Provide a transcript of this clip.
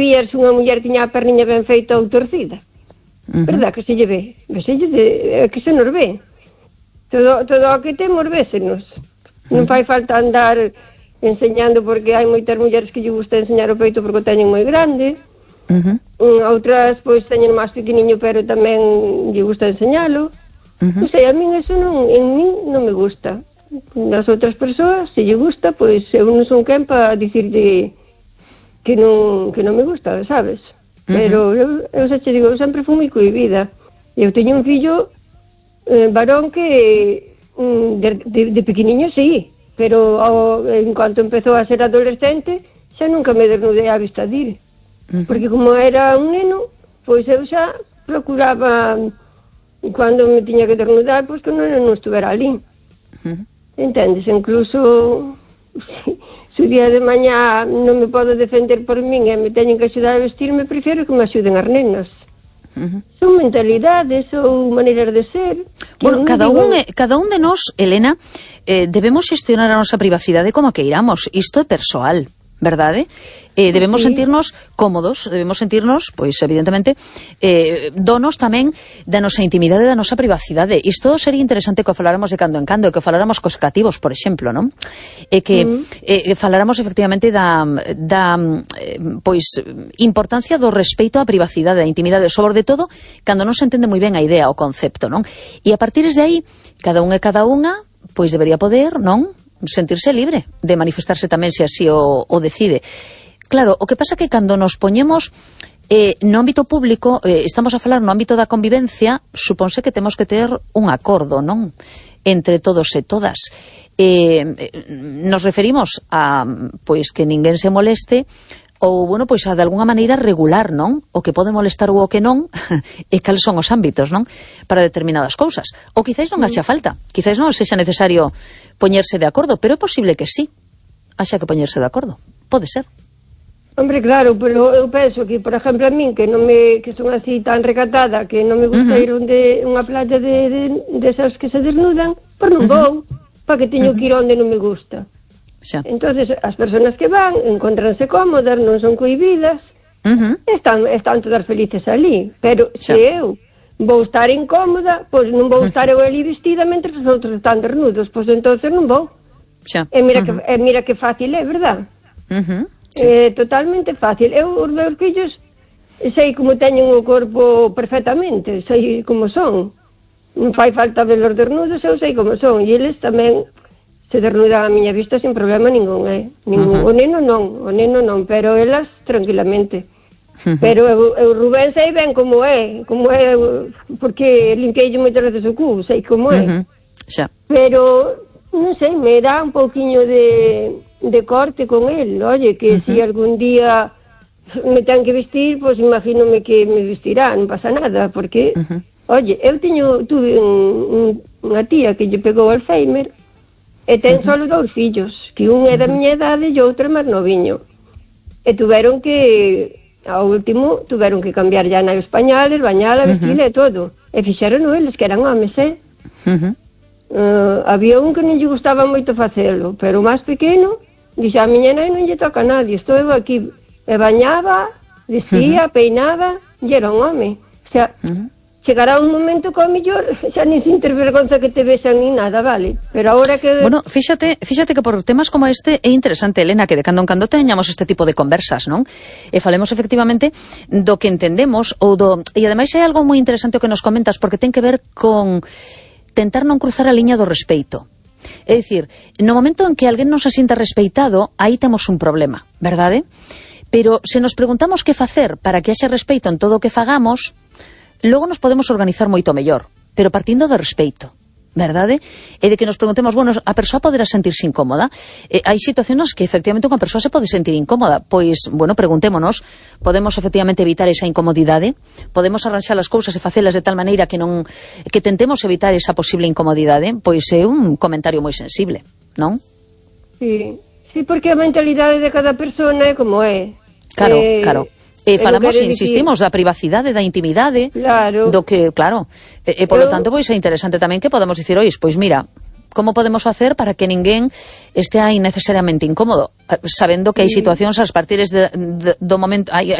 vías unha muller tiña a perniña ben feita ou torcida. Verdad que se lle ve? Que se nos ve. Todo o que temos vésenos. Non fai falta andar enseñando, porque hai moitas mulleres que lle gusta enseñar o peito porque o teñen moi grande. Outras, pois, teñen máis pequeniño, pero tamén lle gusta enseñalo. Non sei, a min eso en min non me gusta. Nas outras persoas, se lle gusta, pois eu non son quen para dicirlle que non me gusta, sabes? Pero eu xa che digo, eu sempre fui moi cohibida. Eu teño un fillo varón que de pequeniño sí, pero en cuanto empezou a ser adolescente xa nunca me desnudei á vista dil, porque como era un neno, pois eu xa procuraba, cando me tiña que desnudar, pois que non estuvera ali. Entendes? Incluso se o día de mañá non me podo defender por min e me teñen que axudar a vestirme, prefiro que me axuden as nenas. Son mentalidades, son maneiras de ser. Bueno, cada un de nós, Elena, debemos xestionar a nosa privacidade como que iramos. Isto é persoal, verdade? Debemos sentirnos cómodos, debemos sentirnos, pois, evidentemente, donos tamén da nosa intimidade, da nosa privacidade. Isto sería interesante que o faláramos de cando en cando, que o faláramos cos cativos, por exemplo, non? Que faláramos, efectivamente, da pois, importancia do respeito á privacidade, á intimidade, sobre todo, cando non se entende moi ben a idea, o concepto, non? E a partir de aí, cada un e cada unha, pois, debería poder, non?, sentirse libre de manifestarse tamén se así o decide. Claro, o que pasa é que cando nos poñemos no ámbito público, estamos a falar no ámbito da convivencia, supónse que temos que ter un acordo, non? Entre todos e todas. Nos referimos a, pois, que ninguén se moleste, ou, bueno, pois, a de alguna maneira regular, non? O que pode molestar ou o que non, e cales son os ámbitos, non? Para determinadas cousas. Ou quizáis non haxa falta, quizáis non sexa necesario poñerse de acordo, pero é posible que sí, haxa que poñerse de acordo. Pode ser. Hombre, claro, pero eu penso que, por exemplo, a min, que son así tan recatada, que non me gusta ir onde unha playa desas que se desnudan, pois non vou, para que teño que ir onde non me gusta. Entonces, as persoas que van encontranse cómodas, non son cohibidas, están todas felices ali. Pero se eu vou estar incómoda, pois non vou estar eu ali vestida mentre os outros están desnudos, pois entonces non vou. E mira que fácil é, verdad? É totalmente fácil. Eu, os meus fillos, sei como teñen o corpo perfectamente, sei como son. Non fai falta velos desnudos, eu sei como son. E eles tamén se desnudan a miña vista sin problema ningún, O neno non, pero elas tranquilamente. Pero eu Rubén sei ben como é, porque limpiei moitas veces o cu, sei como é. Pero, non sei, me dá un pouquiño de corte con el, oye, que si algún día me ten que vestir, pois imagínome que me vestirá, non pasa nada, porque, oye, eu tuve unha tía que lle pegou Alzheimer, e ten solo 2 fillos, que un é da miña idade e outro é máis noviño. E tuveron que, ao último, cambiar ya na españoles, bañala, vestila e todo. E fixeron eles, que eran homes, había un que non lle gustaba moito facelo, pero o máis pequeno, dixe, a miña nai non lle toca a nadie, estou eu aquí. E bañaba, vestía, peinaba, e era un home. O sea, chegará un momento que ao mellor xa nin sin ter vergonza que te besan ni nada, vale? Pero agora que... Bueno, fíxate que por temas como este é interesante, Elena, que de cando en cando teñamos este tipo de conversas, non? E falemos efectivamente do que entendemos e ademais hai algo moi interesante o que nos comentas, porque ten que ver con tentar non cruzar a liña do respeito. É dicir, no momento en que alguén non se sinta respeitado, aí temos un problema, verdade? Pero se nos preguntamos que facer para que haxe respeito en todo o que fagamos, logo nos podemos organizar moito mellor, pero partindo do respeito, verdade? E de que nos preguntemos, bueno, a persoa poderá sentirse incómoda? Hai situacións que efectivamente unha persoa se pode sentir incómoda, pois, bueno, preguntémonos, podemos efectivamente evitar esa incomodidade? Podemos arranxar as cousas e facelas de tal maneira que tentemos evitar esa posible incomodidade? Pois é un comentario moi sensible, non? Sí, porque a mentalidade de cada persona é como é. Claro. E falamos, insistimos, da privacidade, da intimidade, do que, claro, e polo tanto, pois é interesante tamén que podemos dicir, ois, pois mira, como podemos facer para que ninguén estea innecesariamente incómodo, sabendo que hai situacións, as partires do momento, hai